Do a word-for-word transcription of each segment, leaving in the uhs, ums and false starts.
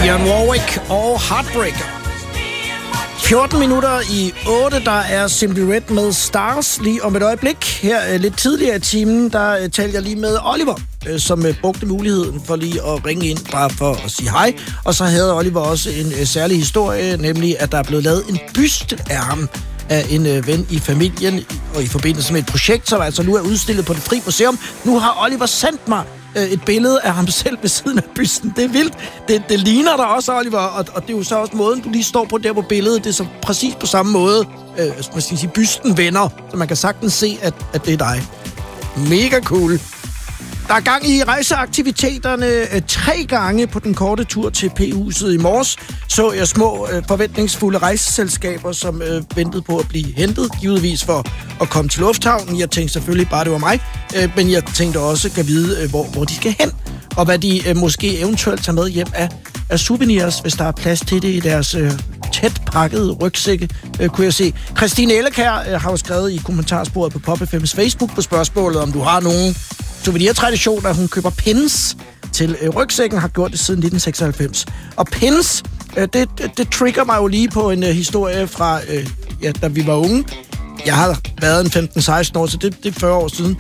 Dionne Warwick og Heartbreaker. fjorten minutter i otte, der er Simply Red med Stars lige om et øjeblik. Her lidt tidligere i timen, der talte jeg lige med Oliver, som brugte muligheden for lige at ringe ind, bare for at sige hej. Og så havde Oliver også en særlig historie, nemlig at der er blevet lavet en byste af ham af en ven i familien, og i forbindelse med et projekt, som altså nu er udstillet på Det Fri Museum. Nu har Oliver sendt mig et billede af ham selv ved siden af bysten. Det er vildt. Det, det ligner dig også, Oliver, og, og det er jo så også måden, du lige står på der på billedet. Det er så præcis på samme måde, øh, man skal sige, bysten vender, så man kan sagtens se, at, at det er dig. Mega cool. Der er gang i rejseaktiviteterne øh, tre gange på den korte tur til P-huset i morges. Så jeg små øh, forventningsfulde rejseselskaber, som øh, ventede på at blive hentet, givetvis for at komme til lufthavnen. Jeg tænkte selvfølgelig bare, det var mig, øh, men jeg tænkte også, kan vide, øh, hvor, hvor de skal hen, og hvad de øh, måske eventuelt tager med hjem af, af souvenirs, hvis der er plads til det i deres øh, tæt pakkede rygsække, øh, kunne jeg se. Christine Ellekær øh, har jo skrevet i kommentarsporet på Pop F M's Facebook på spørgsmålet, om du har nogen souvenirtraditioner. Hun køber pins til øh, rygsækken, har gjort det siden nitten seksoghalvfems. Og pins, øh, det, det, det trigger mig jo lige på en øh, historie fra, øh, ja, da vi var unge. Jeg har været en femten seksten år, så det, det er fyrre år siden.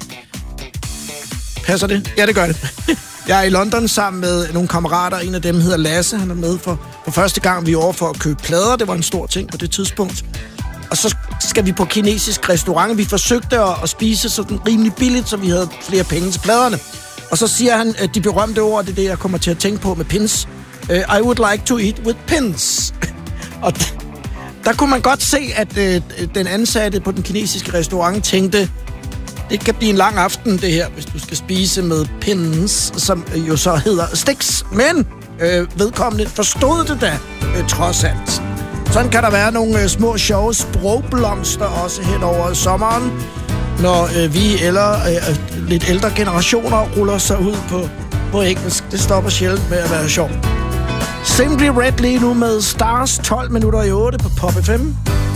Passer det? Ja, det gør det. Jeg er i London sammen med nogle kammerater. En af dem hedder Lasse. Han er med for, for første gang, vi er over for at købe plader. Det var en stor ting på det tidspunkt. Og så skal vi på kinesisk restaurant. Vi forsøgte at, at spise sådan rimelig billigt, så vi havde flere penge til pladerne. Og så siger han, at de berømte ord, det er det, jeg kommer til at tænke på med pins. Uh, I would like to eat with pins. Og d- der kunne man godt se, at uh, den ansatte på den kinesiske restaurant tænkte, det kan blive en lang aften, det her, hvis du skal spise med pins, som jo så hedder sticks. Men uh, vedkommende forstod det da, uh, trods alt. Sådan kan der være nogle øh, små sjove sprogblomster også hen over sommeren, når øh, vi eller øh, lidt ældre generationer ruller sig ud på, på engelsk. Det stopper sjældent med at være sjovt. Simply Red lige nu med Stars, tolv minutter i otte på Pop F M.